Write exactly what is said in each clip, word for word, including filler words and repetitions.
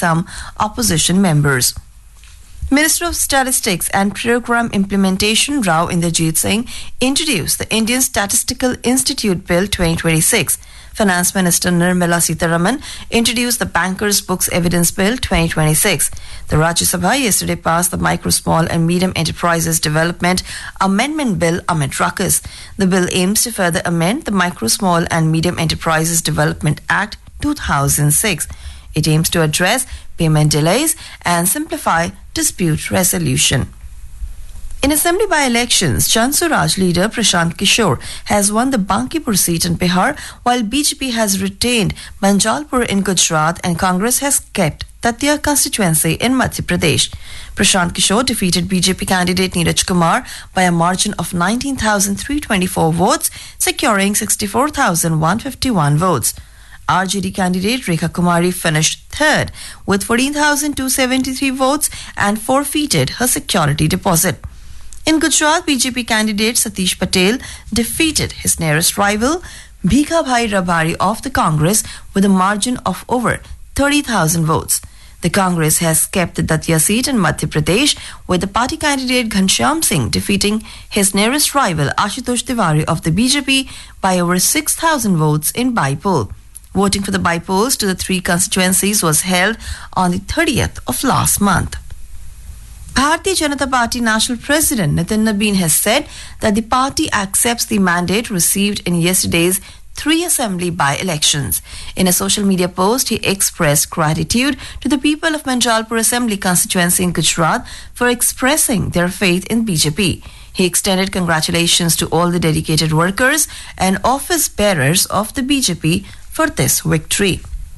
some opposition members. Minister of Statistics and Program Implementation Rao Inderjeet Singh introduced the Indian Statistical Institute Bill twenty twenty-six. Finance Minister Nirmala Sitharaman introduced the Bankers' Books Evidence Bill twenty twenty-six. The Rajya Sabha yesterday passed the Micro, Small and Medium Enterprises Development Amendment Bill amid ruckus. The bill aims to further amend the Micro, Small and Medium Enterprises Development Act two thousand six. It aims to address payment delays and simplify dispute resolution. In assembly by-elections, Chand Suraj leader Prashant Kishore has won the Bankipur seat in Bihar, while B J P has retained Manjalpur in Gujarat and Congress has kept Tatia constituency in Madhya Pradesh. Prashant Kishore defeated B J P candidate Neeraj Kumar by a margin of nineteen thousand three hundred twenty-four votes, securing sixty-four thousand one hundred fifty-one votes. R J D candidate Rekha Kumari finished third with fourteen thousand two hundred seventy-three votes and forfeited her security deposit. In Gujarat, B J P candidate Satish Patel defeated his nearest rival Bhikha Bhai Rabari of the Congress with a margin of over thirty thousand votes. The Congress has kept the Datia seat in Madhya Pradesh, with the party candidate Ghanshyam Singh defeating his nearest rival Ashutosh Tiwari of the B J P by over six thousand votes in by-poll. Voting for the by-polls to the three constituencies was held on the thirtieth of last month. Bharatiya Janata Party National President Nitin Nabin has said that the party accepts the mandate received in yesterday's three assembly by-elections. In a social media post, he expressed gratitude to the people of Manjalpur Assembly constituency in Gujarat for expressing their faith in B J P. He extended congratulations to all the dedicated workers and office bearers of the B J P for this victory.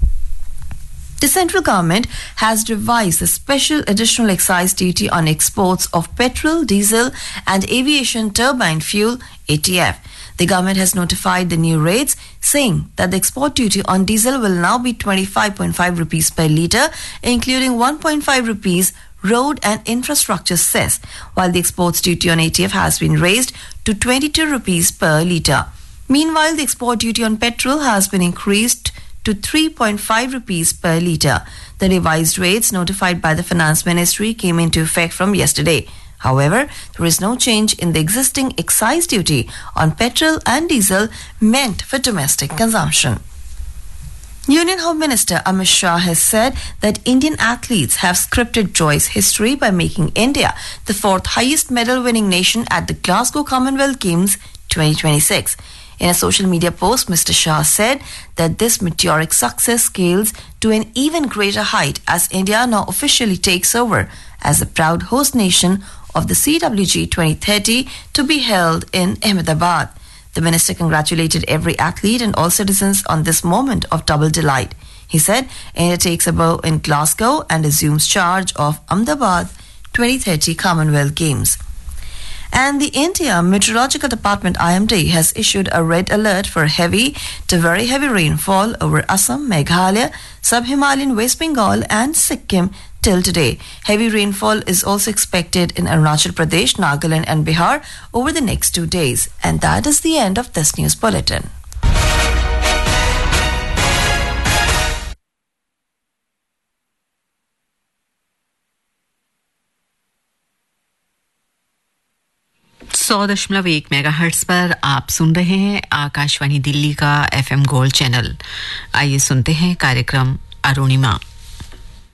The central government has revised the special additional excise duty on exports of petrol, diesel and aviation turbine fuel A T F. The government has notified the new rates, saying that the export duty on diesel will now be twenty-five point five rupees per litre, including one point five rupees road and infrastructure cess, while the exports duty on A T F has been raised to twenty-two rupees per litre. Meanwhile, the export duty on petrol has been increased to three point five rupees per litre. The revised rates notified by the Finance Ministry came into effect from yesterday. However, there is no change in the existing excise duty on petrol and diesel meant for domestic consumption. Union Home Minister Amit Shah has said that Indian athletes have scripted joyous history by making India the fourth highest medal-winning nation at the Glasgow Commonwealth Games twenty twenty-six. In a social media post, Mister Shah said that this meteoric success scales to an even greater height as India now officially takes over as the proud host nation of the C W G twenty thirty to be held in Ahmedabad. The minister congratulated every athlete and all citizens on this moment of double delight. He said India takes a bow in Glasgow and assumes charge of Ahmedabad twenty thirty Commonwealth Games. And the India Meteorological Department I M D has issued a red alert for heavy to very heavy rainfall over Assam, Meghalaya, Sub-Himalayan West Bengal and Sikkim till today. Heavy rainfall is also expected in Arunachal Pradesh, Nagaland and Bihar over the next two days. And that is the end of this news bulletin. सौ दशमलव एक megahertz पर आप सुन रहे हैं आकाशवाणी दिल्ली का FM gold channel. आइए सुनते हैं कार्यक्रम अरुणिमा।